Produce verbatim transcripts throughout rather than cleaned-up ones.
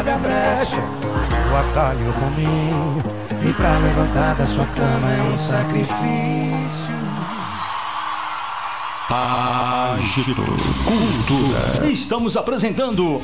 abre a brecha, o atalho comigo. E pra levantar da sua cama é um sacrifício. Agito Cultura. Estamos apresentando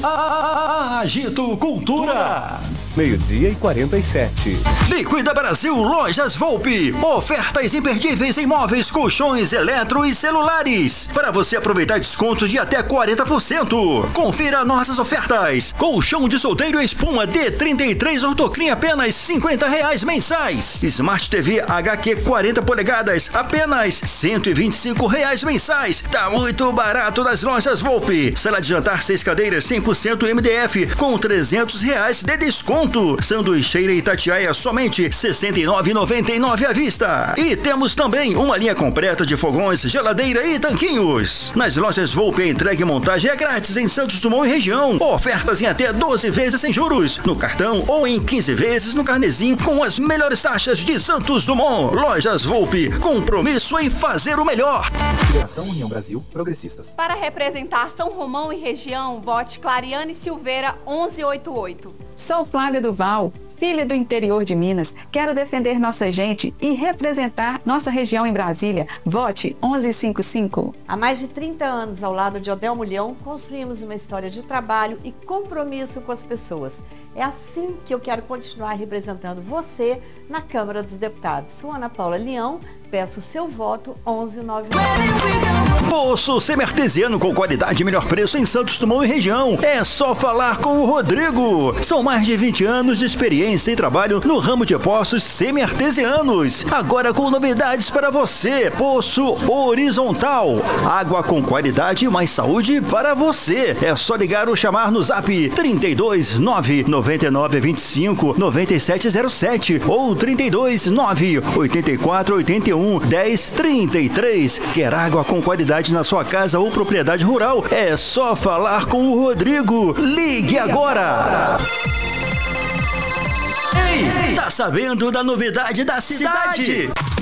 Agito Cultura. Meio-dia e quarenta e sete. Liquida Brasil Lojas Volpe. Ofertas imperdíveis em móveis, colchões, eletro e celulares. Para você aproveitar descontos de até quarenta por cento. Confira nossas ofertas. Colchão de solteiro espuma D trinta e três Ortocrim apenas cinquenta reais mensais. Smart T V H Q quarenta polegadas apenas cento e vinte e cinco reais mensais. Tá muito barato nas Lojas Volpe. Sala de jantar seis cadeiras cem por cento M D F com trezentos reais de desconto. Sanduicheira Itatiaia somente sessenta e nove reais e noventa e nove centavos à vista. E temos também uma linha completa de fogões, geladeira e tanquinhos. Nas Lojas Volpe, a entrega e montagem é grátis em Santos Dumont e região. Ofertas em até doze vezes sem juros no cartão ou em quinze vezes no carnezinho com as melhores taxas de Santos Dumont. Lojas Volpe, compromisso em fazer o melhor. Federação União Brasil Progressistas. Para representar São Romão e região, vote Clariane Silveira onze oitenta e oito. Sou Flávia Duval, filha do interior de Minas. Quero defender nossa gente e representar nossa região em Brasília. Vote onze cinquenta e cinco. Há mais de trinta anos, ao lado de Odel Mulhão, construímos uma história de trabalho e compromisso com as pessoas. É assim que eu quero continuar representando você na Câmara dos Deputados. Sou Ana Paula Leão, peço seu voto onze noventa e nove. Poço Semi-Artesiano com qualidade e melhor preço em Santos Dumont e região. É só falar com o Rodrigo. São mais de vinte anos de experiência e trabalho no ramo de poços semi-artesianos. Agora com novidades para você. Poço horizontal. Água com qualidade e mais saúde para você. É só ligar ou chamar no zap trinta e dois nove noventa e nove vinte e cinco noventa e sete zero sete ou trinta e dois nove oitenta e quatro oitenta e um dez trinta e três. Quer água com qualidade na sua casa ou propriedade rural? É só falar com o Rodrigo. Ligue agora! Ei, tá sabendo da novidade da cidade?